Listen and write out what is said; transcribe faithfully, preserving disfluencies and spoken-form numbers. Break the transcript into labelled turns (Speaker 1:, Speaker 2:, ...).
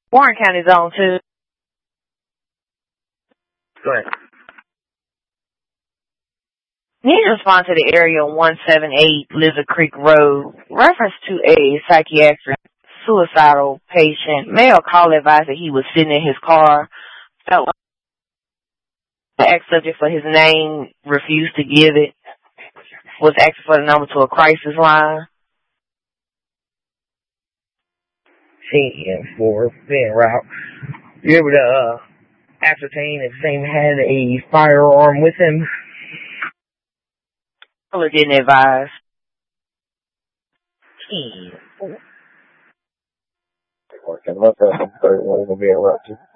Speaker 1: Warren County Zone two.
Speaker 2: Go ahead.
Speaker 1: Need to respond to the area one seventy-eight Lizard Creek Road. Reference to a psychiatric suicidal patient. Male call advised that he was sitting in his car. Felt like the ex-subject for his name, refused to give it. Was asking for the number to a crisis line. ten four, fin route. You able to uh, ascertain if same had a firearm with him? Caller didn't advise. ten four.
Speaker 3: Okay, my first thirty-one will be interrupted.